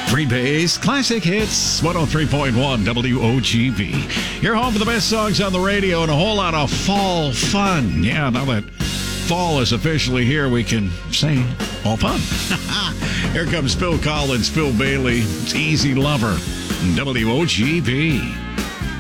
Free Base Classic Hits, 103.1 WOGB. You're home for the best songs on the radio and a whole lot of fall fun. Yeah, now that fall is officially here, we can say all fun. Here comes Phil Collins, Phil Bailey. It's Easy Lover, WOGB.